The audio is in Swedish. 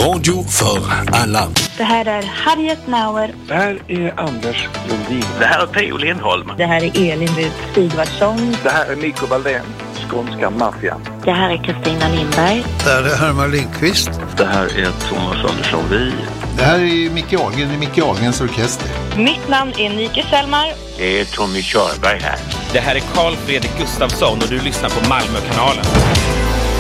Radio för alla. Det här är Harriet Nauer. Det här är Anders Lundin. Det här är Theo Lindholm. Det här är Elin Rud Sigvardsson. Det här är Nico Valdén, skånska maffian. Det här är Kristina Lindberg. Det här är Herman Lindqvist. Det här är Thomas Andersson Vi. Det här är Micke Ahlgren i Micke Ahlgrens orkester. Mitt namn är Nike Selmar. Det är Tommy Körberg här. Det här är Carl Fredrik Gustafsson och du lyssnar på Malmökanalen.